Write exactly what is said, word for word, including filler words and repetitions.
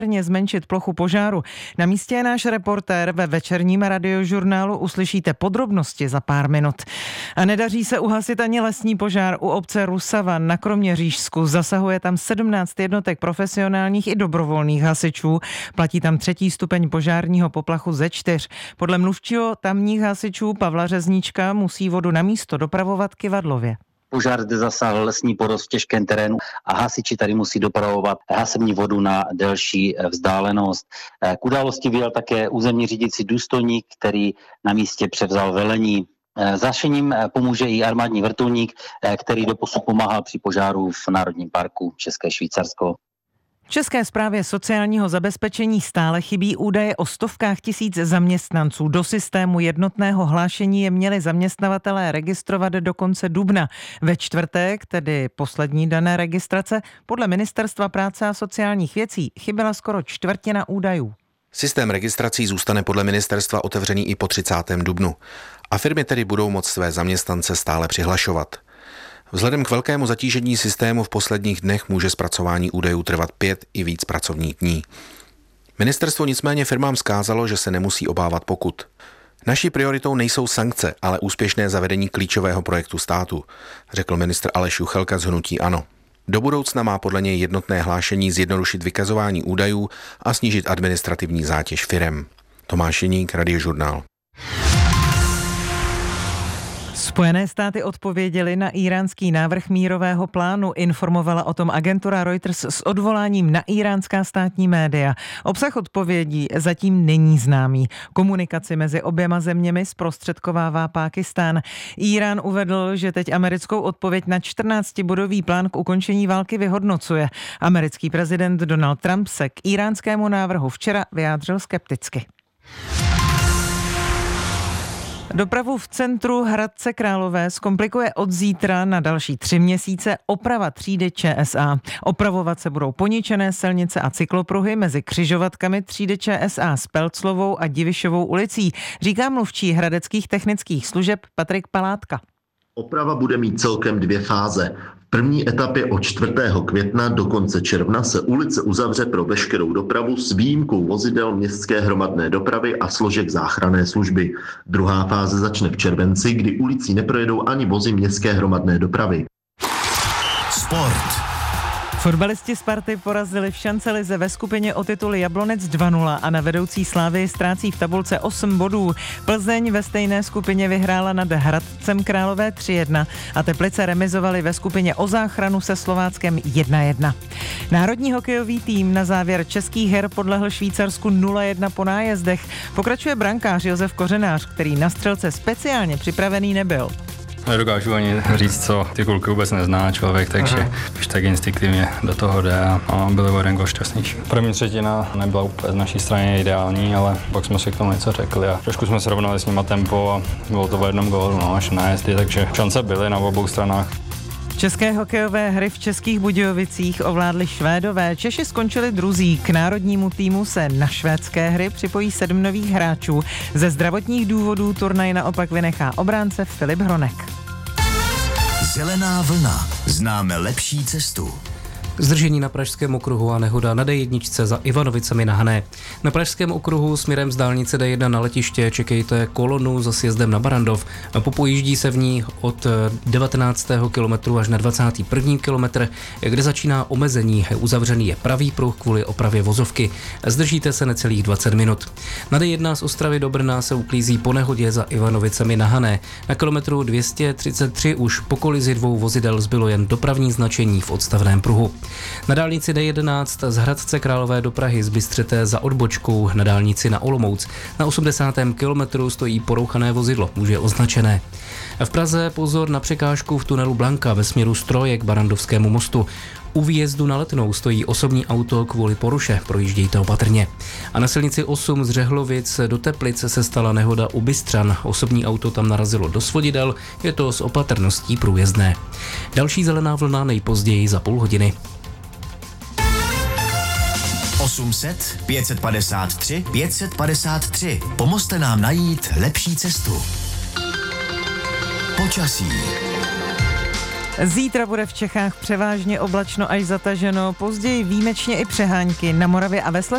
zmenšit plochu požáru. Na místě je náš reportér, ve večerním radiožurnálu uslyšíte podrobnosti za pár minut. A nedaří se uhasit ani lesní požár u obce Rusava na Kroměřížsku. Zasahuje tam sedmnáct jednotek profesionálních i dobrovolných hasičů. Platí tam třetí stupeň požárního poplachu ze čtyř. Podle mluvčího tamních hasičů Pavla Řezníčka musí vodu na místo dopravovat kyvadlově. Požár zde zasáhl lesní porost v těžkém terénu a hasiči tady musí dopravovat hasební vodu na delší vzdálenost. K události vyjel také územní řídící důstojník, který na místě převzal velení. Zášením pomůže i armádní vrtulník, který doposud pomáhal při požáru v Národním parku České Švýcarsko. České správě sociálního zabezpečení stále chybí údaje o stovkách tisíc zaměstnanců. Do systému jednotného hlášení je měli zaměstnavatelé registrovat do konce dubna. Ve čtvrtek, tedy poslední dané registrace, podle Ministerstva práce a sociálních věcí chyběla skoro čtvrtina údajů. Systém registrací zůstane podle ministerstva otevřený i po třicátém dubnu. A firmy tedy budou moct své zaměstnance stále přihlašovat. Vzhledem k velkému zatížení systému v posledních dnech může zpracování údajů trvat pět i víc pracovních dní. Ministerstvo nicméně firmám vzkázalo, že se nemusí obávat pokut. Naší prioritou nejsou sankce, ale úspěšné zavedení klíčového projektu státu, řekl ministr Aleš Juchelka z hnutí ANO. Do budoucna má podle něj jednotné hlášení zjednodušit vykazování údajů a snížit administrativní zátěž firem. Tomáš Jeník, Radiožurnál. Spojené státy odpověděly na íránský návrh mírového plánu, informovala o tom agentura Reuters s odvoláním na íránská státní média. Obsah odpovědí zatím není známý. Komunikaci mezi oběma zeměmi zprostředkovává Pákistán. Írán uvedl, že teď americkou odpověď na čtrnáctibodový plán k ukončení války vyhodnocuje. Americký prezident Donald Trump se k íránskému návrhu včera vyjádřil skepticky. Dopravu v centru Hradce Králové zkomplikuje od zítra na další tři měsíce oprava třídy ČSA. Opravovat se budou poničené silnice a cyklopruhy mezi křižovatkami třídy ČSA s Pelclovou a Divišovou ulicí, říká mluvčí hradeckých technických služeb Patrik Palátka. Oprava bude mít celkem dvě fáze. V první etapě od čtvrtého května do konce června se ulice uzavře pro veškerou dopravu s výjimkou vozidel městské hromadné dopravy a složek záchranné služby. Druhá fáze začne v červenci, kdy ulicí neprojedou ani vozy městské hromadné dopravy. Sport. Fotbalisti Sparty porazili v šancelize ve skupině o titul Jablonec dva nula a na vedoucí Slavii ztrácí v tabulce osm bodů. Plzeň ve stejné skupině vyhrála nad Hradcem Králové tři jedna a Teplice remizovali ve skupině o záchranu se Slováckem jedna jedna. Národní hokejový tým na závěr českých her podlehl Švýcarsku nula jedna po nájezdech. Pokračuje brankář Josef Kořenář, který na střelce speciálně připravený nebyl. Nedokážu ani říct, co ty kluky vůbec nezná člověk, takže Aha. už tak instinktivně do toho jde a, a byli o jeden gól šťastnější. První třetina nebyla úplně z naší strany ideální, ale pak jsme si k tomu něco řekli a trošku jsme srovnali s nima tempo a bylo to o jednom gólu, no, až nájezdy, takže šance byly na obou stranách. České hokejové hry v Českých Budějovicích ovládli Švédové. Češi skončili druzí. K národnímu týmu se na švédské hry připojí sedm nových hráčů. Ze zdravotních důvodů turnaj naopak vynechá obránce Filip Hronek. Zelená vlna. Známe lepší cestu. Zdržení na Pražském okruhu a nehoda na D jedna za Ivanovicemi na Hané. Na Pražském okruhu směrem z dálnice D jedna na letiště čekejte kolonu za sjezdem na Barandov. Popojíždí se v ní od devatenáctého kilometru až na dvacátý první kilometr, kde začíná omezení. Uzavřený je pravý pruh kvůli opravě vozovky. Zdržíte se necelých dvacet minut. Na D jedna z Ostravy do Brna se uklízí po nehodě za Ivanovicemi na Hané. Na kilometru dvě stě třicet tři už po kolizi dvou vozidel zbylo jen dopravní značení v odstavném pruhu. Na dálnici D jedenáct z Hradce Králové do Prahy zbystřete za odbočkou na dálnici na Olomouc. Na osmdesátém kilometru stojí porouchané vozidlo, už je označené. V Praze pozor na překážku v tunelu Blanka ve směru Stroje k Barandovskému mostu. U výjezdu na Letnou stojí osobní auto kvůli poruše, projíždějte opatrně. A na silnici osm z Řehlovic do Teplic se stala nehoda u Bystřan. Osobní auto tam narazilo do svodidel, je to s opatrností průjezdné. Další zelená vlna nejpozději za půl hodiny. osm set, pět set padesát tři, pět set padesát tři. Pomozte nám najít lepší cestu. Počasí. Zítra bude v Čechách převážně oblačno až zataženo, později výjimečně i přehánky na Moravě a ve Slezsku